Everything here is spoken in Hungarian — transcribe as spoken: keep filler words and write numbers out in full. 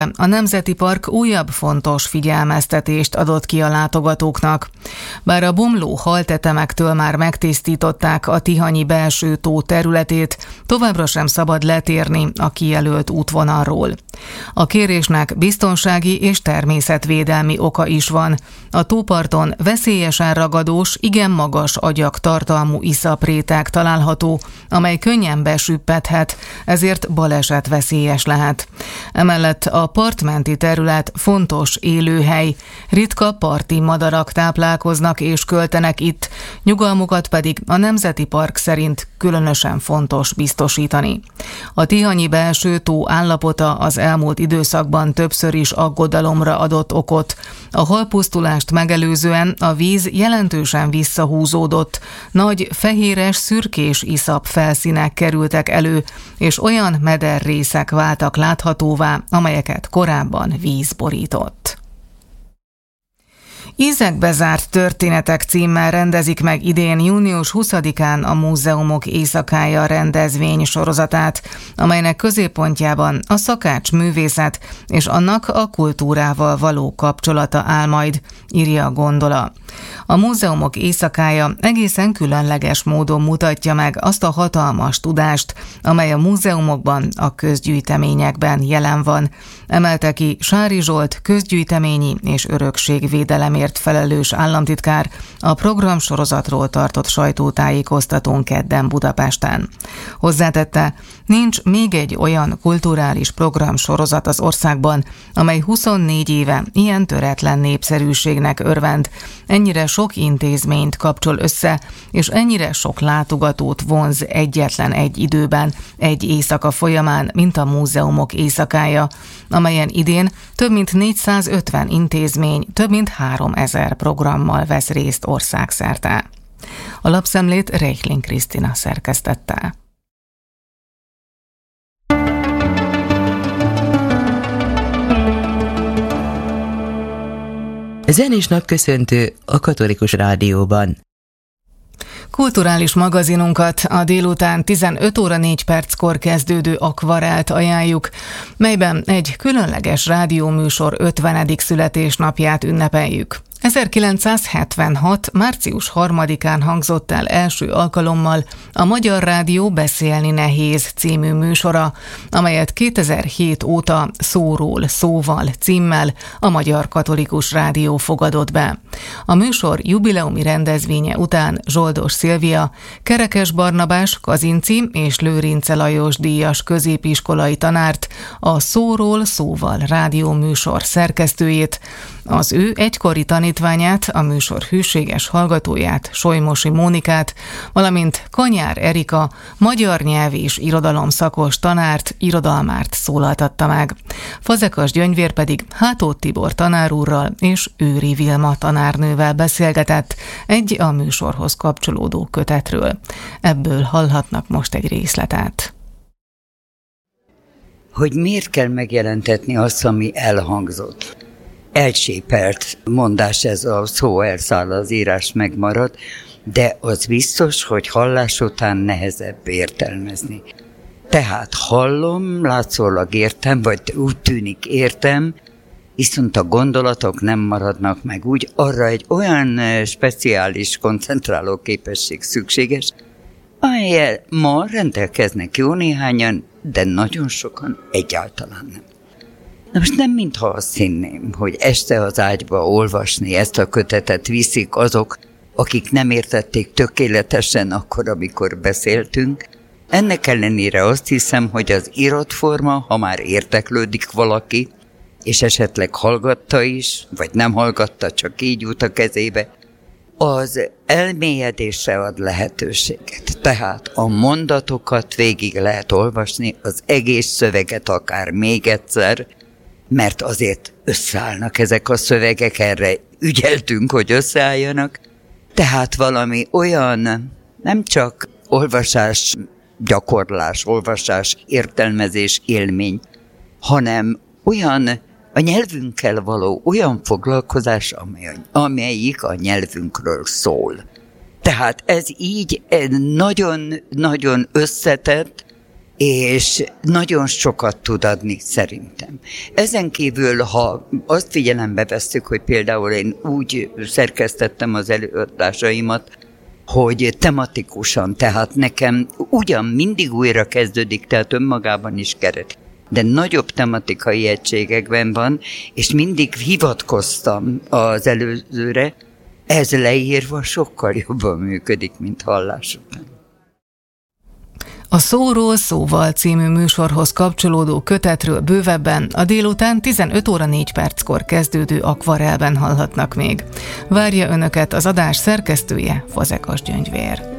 A Nemzeti Park újabb fontos figyelmeztetést adott ki a látogatóknak. Bár a bomló haltetemektől már megtisztították a Tihanyi belső tó területét, továbbra sem szabad letérni a kijelölt útvonalról. A kérésnek biztonsági és természetvédelmi oka is van. A tóparton veszélyesen ragadós, igen magas agyak tartalmú iszapréteg található, amely könnyen besüppedhet, ezért balesetveszélyes lehet. Emellett a partmenti terület fontos élőhely, ritka parti madarak táplálkoznak és költenek itt, nyugalmukat pedig a Nemzeti Park szerint különösen fontos biztosítani. A Tihanyi belső tó állapota az elmúlt időszakban többször is aggodalomra adott okot. A halpusztulást megelőzően a víz jelentősen visszahúzódott, nagy fehéres, szürkés iszap felszínek kerültek elő, és olyan mederrészek váltak láthatóvá, amelyeket korábban víz borított. Ízekbe zárt történetek címmel rendezik meg idén június huszadikán a Múzeumok Éjszakája rendezvény sorozatát, amelynek középpontjában a szakács művészet és annak a kultúrával való kapcsolata áll majd, írja a Gondola. A Múzeumok Éjszakája egészen különleges módon mutatja meg azt a hatalmas tudást, amely a múzeumokban, a közgyűjteményekben jelen van, emelte ki Sári Zsolt közgyűjteményi és örökségvédelemért felelős államtitkár a programsorozatról tartott sajtótájékoztatón kedden Budapesten. Hozzátette, nincs még egy olyan kulturális programsorozat az országban, amely huszonnégy éve ilyen töretlen népszerűségnek örvend, ennyire sok intézményt kapcsol össze, és ennyire sok látogatót vonz egyetlen egy időben, egy éjszaka folyamán, mint a Múzeumok Éjszakája, amelyen idén több mint négyszázötven intézmény, több mint háromezer programmal vesz részt országszerte. A lapszemlét Reichling Krisztina szerkesztette. Zenés napköszöntő a Katolikus Rádióban. Kulturális magazinunkat a délután tizenöt óra négy perckor kezdődő Akvarelt ajánljuk, melyben egy különleges rádióműsor ötvenedik születésnapját ünnepeljük. ezerkilencszázhetvenhat. március harmadikán hangzott el első alkalommal a Magyar Rádió Beszélni nehéz című műsora, amelyet kétezer-hét óta Szóról szóval címmel a Magyar Katolikus Rádió fogadott be. A műsor jubileumi rendezvénye után Zsoldos Szilvia, Kerekes Barnabás, Kazinci és Lőrince Lajos díjas középiskolai tanárt, a Szóról szóval rádióműsor szerkesztőjét, az ő egykori tanítványát, a műsor hűséges hallgatóját, Solymosi Mónikát, valamint Kanyár Erika, magyar nyelv és irodalom szakos tanárt, irodalmárt szólaltatta meg. Fazekas Gyöngyvér pedig Hátót Tibor tanárúrral és Őri Vilma tanárnővel beszélgetett egy a műsorhoz kapcsolódó kötetről. Ebből hallhatnak most egy részletet. Hogy miért kell megjelentetni azt, ami elhangzott? Elcsépelt mondás, ez a szó elszáll, az írás megmarad, de az biztos, hogy hallás után nehezebb értelmezni. Tehát hallom, látszólag értem, vagy úgy tűnik értem, viszont a gondolatok nem maradnak meg úgy, arra egy olyan speciális koncentráló képesség szükséges, amellyel ma rendelkeznek jó néhányan, de nagyon sokan egyáltalán nem. Na most nem mintha azt hinném, hogy este az ágyba olvasni ezt a kötetet viszik azok, akik nem értették tökéletesen akkor, amikor beszéltünk. Ennek ellenére azt hiszem, hogy az írott forma, ha már érdeklődik valaki, és esetleg hallgatta is, vagy nem hallgatta, csak így jut a kezébe, az elmélyedésre ad lehetőséget. Tehát a mondatokat végig lehet olvasni, az egész szöveget akár még egyszer, mert azért összeállnak ezek a szövegek, erre ügyeltünk, hogy összeálljanak. Tehát valami olyan, nem csak olvasás, gyakorlás, olvasás, értelmezés, élmény, hanem olyan a nyelvünkkel való olyan foglalkozás, amely, amelyik a nyelvünkről szól. Tehát ez így nagyon-nagyon összetett, és nagyon sokat tud adni szerintem. Ezen kívül, ha azt figyelembe vesszük, hogy például én úgy szerkesztettem az előadásaimat, hogy tematikusan, tehát nekem ugyan mindig újra kezdődik, tehát önmagában is keret, de nagyobb tematikai egységekben van, és mindig hivatkoztam az előzőre, ez leírva sokkal jobban működik, mint hallás után. A Szóról szóval című műsorhoz kapcsolódó kötetről bővebben a délután tizenöt óra négy perckor kezdődő Akvarelben hallhatnak még. Várja önöket az adás szerkesztője, Fazekas Gyöngyvér.